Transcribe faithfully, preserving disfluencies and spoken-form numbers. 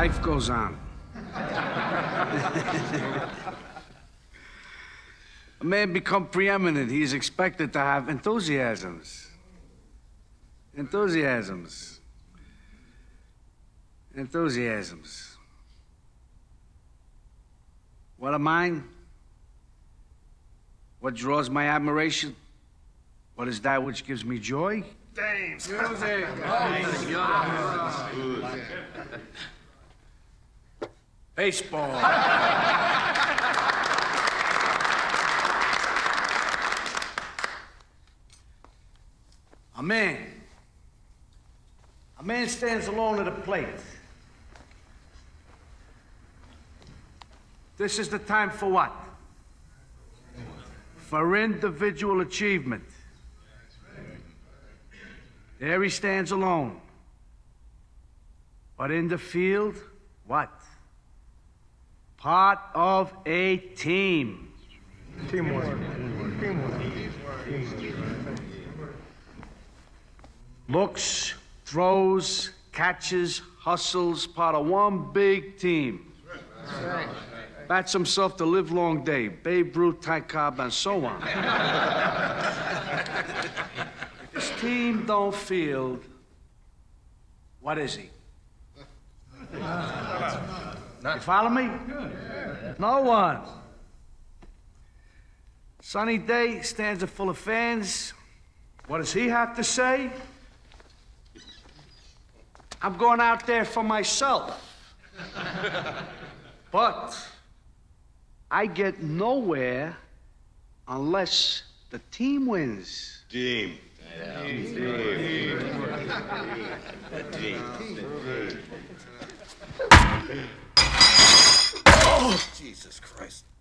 Life goes on. A man become preeminent, he is expected to have enthusiasms. Enthusiasms. Enthusiasms. What are mine? What draws my admiration? What is that which gives me joy? Dame. Music. Baseball. A man. A man stands alone at a plate. This is the time for what? For individual achievement. There he stands alone. But in the field, what? Part of a team. Teamwork. Teamwork. Looks, throws, catches, hustles, part of one big team. That's right. Bats himself the livelong day. Babe Ruth, Ty Cobb, and so on. His team don't field. What is he? You follow me? No one. Sunny day, stands full of fans. What does he have to say? I'm going out there for myself. But I get nowhere unless the team wins. Team. Yeah. Team. Team. Team. Team. Oh, Jesus Christ.